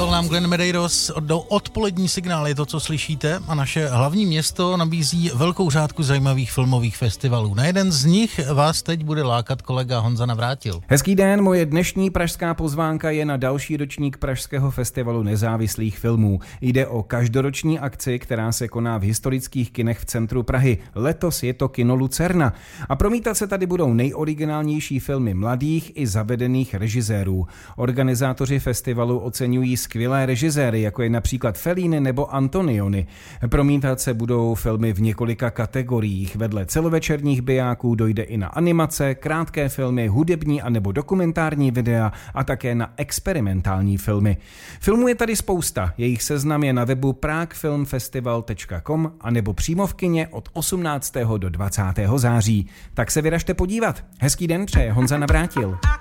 Zpíval nám Glenn Medeiros, odpolední signál je to, co slyšíte, a naše hlavní město nabízí velkou řádku zajímavých filmových festivalů. Na jeden z nich vás teď bude lákat kolega Honza Navrátil. Hezký den, moje dnešní pražská pozvánka je na další ročník Pražského festivalu nezávislých filmů. Jde o každoroční akci, která se koná v historických kinech v centru Prahy. Letos je to kino Lucerna. A promítat se tady budou nejoriginálnější filmy mladých i zavedených režisérů. Organizátoři festivalu oceňují skvělé režiséry, jako je například Fellini nebo Antonioni. Promítat se budou filmy v několika kategoriích. Vedle celovečerních bijáků dojde i na animace, krátké filmy, hudební anebo dokumentární videa a také na experimentální filmy. Filmů je tady spousta. Jejich seznam je na webu pragfilmfestival.com anebo přímo v kině od 18. do 20. září. Tak se vyražte podívat. Hezký den přeje Honza Navrátil.